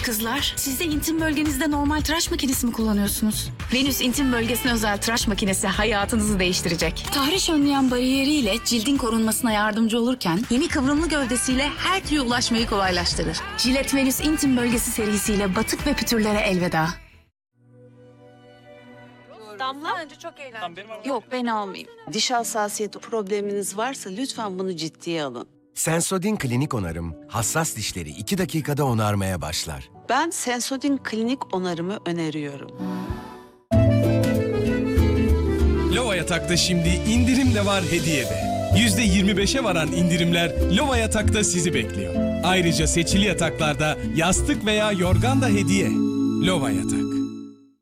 Kızlar, siz de intim bölgenizde normal tıraş makinesi mi kullanıyorsunuz? Venüs intim bölgesine özel tıraş makinesi hayatınızı değiştirecek. Tahriş önleyen bariyeriyle cildin korunmasına yardımcı olurken yeni kıvrımlı gövdesiyle her tüye ulaşmayı kolaylaştırır. Gillette Venüs intim bölgesi serisiyle batık ve pütürlere elveda. Damla? Bence çok eğlenceli. Yok, ben almayayım. Diş hassasiyeti probleminiz varsa lütfen bunu ciddiye alın. Sensodyne klinik onarım, hassas dişleri 2 dakikada onarmaya başlar. Ben Sensodyne klinik onarımı öneriyorum. Lova Yatak'ta şimdi indirim de var, hediye de. %25'e varan indirimler Lova Yatak'ta sizi bekliyor. Ayrıca seçili yataklarda yastık veya yorgan da hediye. Lova Yatak.